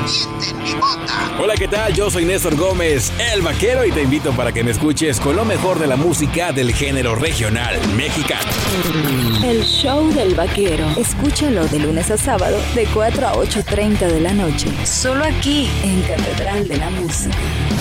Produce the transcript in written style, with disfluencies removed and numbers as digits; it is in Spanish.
avienten mi bota. Hola, ¿qué tal? Yo soy Néstor Gómez, el vaquero, y te invito para que me escuches con lo mejor de la música del género regional mexicano. El show del vaquero. Escúchalo de lunes a sábado de 4 a 8:30 de la noche. Solo aquí en Catedral de la Música.